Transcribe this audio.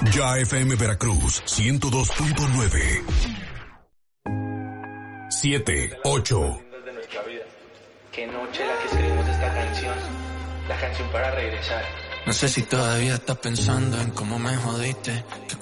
Ya FM Veracruz 102.9. 7, 8. De nuestra vida. Qué noche la que escribimos esta canción. La canción para regresar. No sé si todavía estás pensando en cómo me jodiste.